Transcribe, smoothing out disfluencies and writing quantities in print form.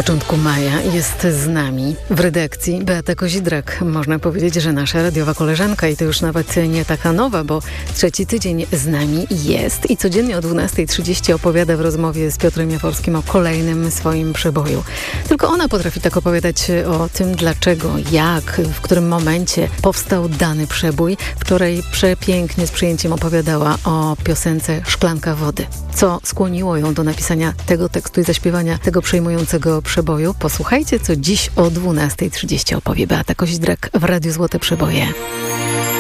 początku maja jest z nami w redakcji Beata Kozidrak. Można powiedzieć, że nasza radiowa koleżanka i to już nawet nie taka nowa, bo trzeci tydzień z nami jest i codziennie o 12:30 opowiada w rozmowie z Piotrem Jaworskim o kolejnym swoim przeboju. Tylko ona potrafi tak opowiadać o tym, dlaczego, jak, w którym momencie powstał dany przebój. Wczoraj przepięknie z przyjęciem opowiadała o piosence Szklanka wody. Co skłoniło ją do napisania tego tekstu i zaśpiewania tego przejmującego przeboju? Posłuchajcie, co dziś o 12:30 opowie Beata Kozidrak w Radiu Złote Przeboje.